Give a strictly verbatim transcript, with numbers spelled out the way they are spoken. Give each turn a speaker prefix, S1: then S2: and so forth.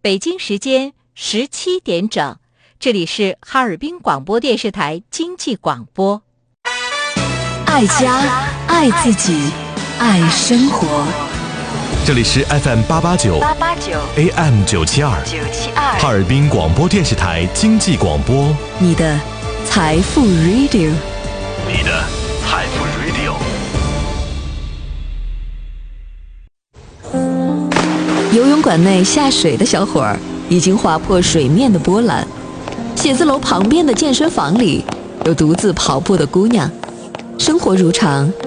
S1: 北京时间十七点整，这里是哈尔滨广播电视台经济广播。
S2: 爱家，爱自己，爱生活。
S3: 这里是 F M 八八九 A M 九七二哈尔滨广播电视台经济广播，
S2: 你的财富 Radio，
S3: 你的财富 Radio。
S2: 游泳馆内下水的小伙儿已经划破水面的波澜，写字楼旁边的健身房里有独自跑步的姑娘。生活如常，